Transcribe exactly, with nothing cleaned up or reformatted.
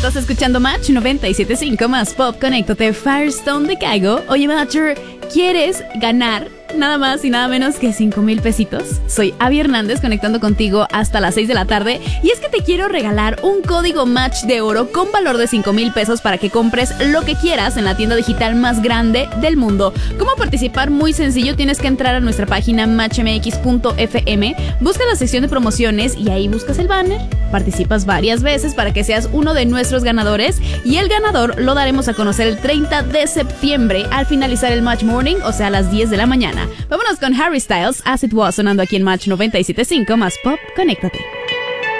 Estás escuchando Match noventa y siete punto cinco más Pop. Conéctate, Firestone de Caigo. Oye, Matcher, ¿quieres ganar nada más y nada menos que cinco mil pesitos? Soy Abby Hernández, conectando contigo hasta las seis de la tarde. Y es que te quiero regalar un código Match de oro con valor de cinco mil pesos para que compres lo que quieras en la tienda digital más grande del mundo. ¿Cómo participar? Muy sencillo, tienes que entrar a nuestra página match m x punto f m, busca la sección de promociones y ahí buscas el banner. Participas varias veces para que seas uno de nuestros ganadores y el ganador lo daremos a conocer el treinta de septiembre al finalizar el Match Morning, o sea a las diez de la mañana. Vámonos con Harry Styles, As It Was, sonando aquí en Match noventa y siete punto cinco más Pop. Conéctate.